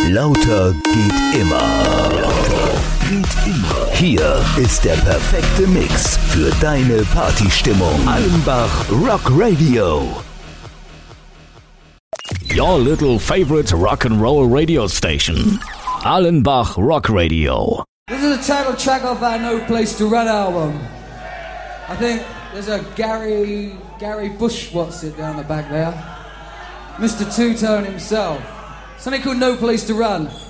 Lauter geht immer. Hier ist der perfekte Mix für deine Partystimmung. Allenbach Rock Radio. Your little favorite rock and roll radio station. Allenbach Rock Radio. This is the title track off our No Place to Run album. I think there's a Gary Bush, what's it down the back there? Mr. Two-Tone himself. Something called No Place to Run.